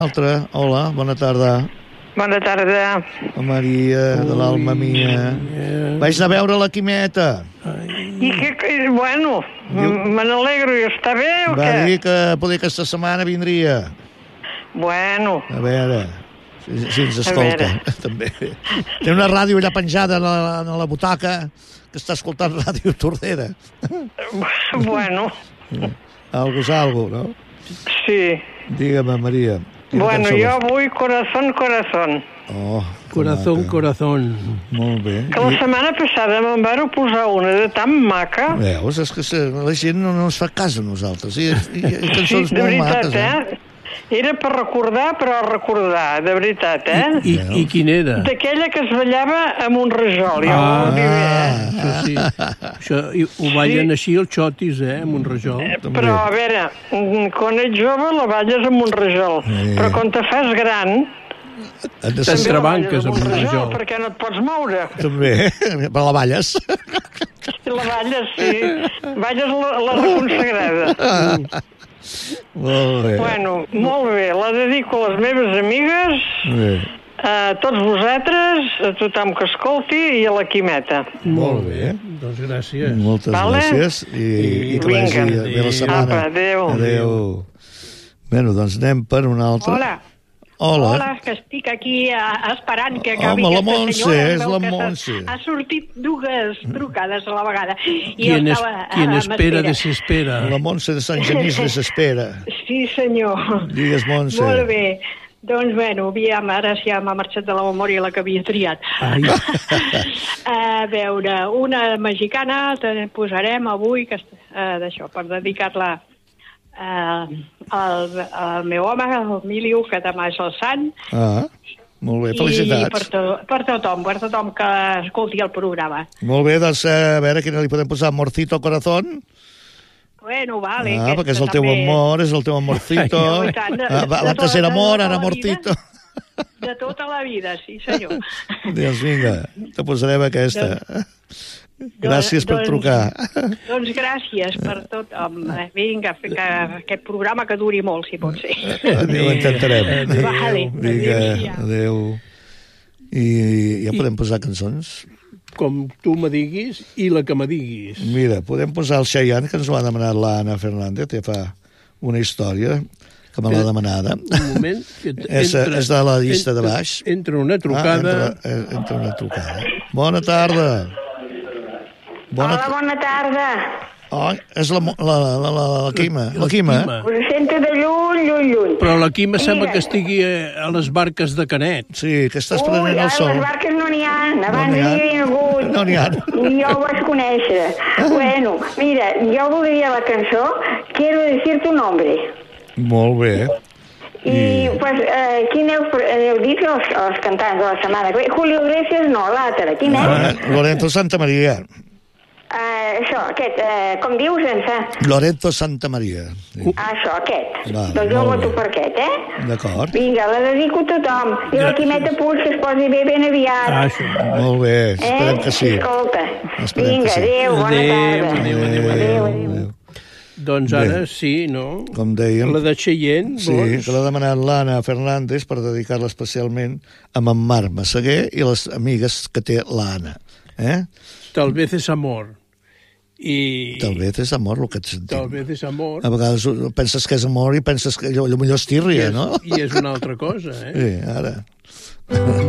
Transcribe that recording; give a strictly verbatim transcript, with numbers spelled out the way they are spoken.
Altra, hola, bona tarda. Bona tarda. La Maria, de l'alma mia. Vaig anar a veure la Quimeta. I que, que bueno, me n'alegro, i està bé o Va què? dir que poder aquesta setmana vindria. Bueno. A veure, si, si ens escolta, també. Té una ràdio allà penjada a la, a la butaca que està escoltant Ràdio Tordera. Bueno. Algo és algo, no? Sí. Dígame, Maria. Bueno, jo vull corazón, corazón. Oh, corazón, corazón. Molt bé. Que la setmana passada me'n vau posar una de tan maca. Veus, és que la gent no, no ens fa cas a nosaltres. I, i, i cançons sí, de molt veritat, maques, eh? eh? Era per recordar, però recordar, de veritat, eh? I, i, i quin era? D'aquella que es ballava amb un rajol. Ja Ah, ho diré, eh? això sí. Això, i ho ballen així els xotis, eh, amb un rajol. Eh, Però, a veure, quan ets jove la balles amb un rajol, Sí. però quan te fas gran Et de També ser... la banques amb un rajol. perquè no et pots moure. També, per la balles. I la balles, sí. Balles la, la reconsagrada. Molt bé. Bueno, molt bé. La dedico a les meves amigues, Bé. a tots vosaltres, a tothom que escolti i a la Quimeta. Molt bé. Doncs gràcies. Moltes Vale. gràcies. I, i que Vinga. vagi bé la setmana. Apa, adéu. Adéu. Bueno, doncs anem per una altra. Hola. Hola. Hola, que estic aquí uh, esperant que acabi Home, la aquesta Montse, senyora. és Veu la que s'ha- Montse. Ha sortit dues trucades a la vegada. I Quien, jo es, estava, quien ah, espera m'espera. desespera. La Montse de Sant Genís desespera. Sí, senyor. Digues, Montse. Molt bé. Doncs, bueno, aviam, ara ja m'ha marxat de la memòria la que havia triat. Ai, A veure, una mexicana te posarem avui, que est- eh, d'això, per dedicar-la eh, al, al meu home, el Emilio, que demà és el sant. Ah, molt bé, I per, felicitats. to, per tothom, per tothom que escolti el programa. Molt bé, doncs a veure quina li podem posar. Amorcito Corazón. Bueno, vale. Ah, perquè és el teu també- amor, és el teu amorcito. I tant, de- Ah, de Antes tota- era de amor, tota ara la amorcito. De tota la vida, sí, senyor. Doncs vinga, te posarem aquesta. Gràcies per doncs- trucar. Doncs gràcies per tot. Home, vinga, que aquest programa que duri molt, si pot ser. Adéu, ho intentarem. Vale, Vinga, adéu-siau. adéu. I ja podem posar cançons? com tu me diguis i la que me diguis. Mira, podem posar el Cheyenne, que ens ho ha demanat l'Anna Fernández, que fa una història que me l'ha demanada. Un moment. Que És, és de la llista de baix. Entra una trucada. Ah, entra, eh, entra una trucada. Bona tarda. Bona Hola, bona tarda. Oh, és la, la, la, la, la, la Quima. La Quima. Us sento de lluny, lluny, lluny. Però la Quima sembla Mira. que estigui a les barques de Canet. Sí, que estàs Ui, prenent ara el sol. les barques no n'hi ha. Abans n'hi no ha. n'hi havia hagut. No n'hi ha. I jo ho vaig conèixer. Bueno, mira, jo voldria la cançó Quiero decir tu nombre. Molt bé. I, pues, eh, quin heu, heu dit els, els cantants de la setmana? que ve? Julio Iglesias no, l'altre. Quin és? Ah, Lorenzo Santa Maria. Uh, això, aquest, uh, com dius, sense... Lorenzo Santa Maria. Sí. Ah, això, aquest. Va, doncs jo molt voto bé. per aquest, eh? D'acord. Vinga, la dedico a tothom. I la Quimeta Puig que es posi bé ben aviat. Ah, això. Molt bé, esperem que sí. Escolta. Esperem Vinga, que sí. adéu, bona Adéu, tarda. adéu, adéu, adéu. adéu. Doncs Bé. ara sí, no? Com dèiem, La de Cheyenne, sí, vols? que l'ha demanat l'Anna Fernández per dedicar-la especialment a en Marc Massaguer i les amigues que té l'Anna. Eh? Tal vez es amor. I... Tal vez és amor el que et sentim. Tal vez es amor. A vegades penses que és amor i penses que allò, allò millor és tírria, I és, no? I és una altra cosa, eh? Sí, ara.